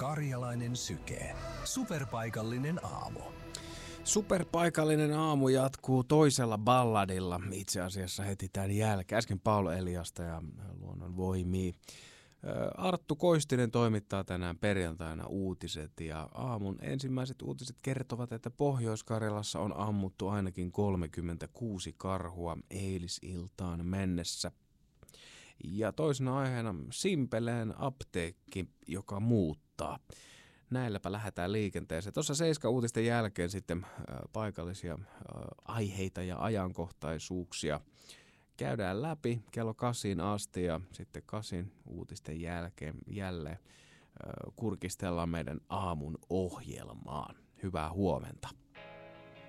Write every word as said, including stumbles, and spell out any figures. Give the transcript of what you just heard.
Karjalainen Syke. Superpaikallinen aamu. Superpaikallinen aamu jatkuu toisella balladilla, itse asiassa heti tämän jälkeen. Äsken Paolo Eliasta ja Luonnon voimia. Arttu Koistinen toimittaa tänään perjantaina uutiset ja aamun ensimmäiset uutiset kertovat, että Pohjois-Karjalassa on ammuttu ainakin kolmekymmentäkuusi karhua eilisiltaan mennessä. Ja toisena aiheena Simpeleen apteekki, joka muuttaa. Näilläpä lähdetään liikenteeseen. Tuossa Seiska-uutisten jälkeen sitten äh, paikallisia äh, aiheita ja ajankohtaisuuksia käydään läpi kello kasin asti ja sitten kasin uutisten jälkeen jälleen äh, kurkistellaan meidän aamun ohjelmaan. Hyvää huomenta.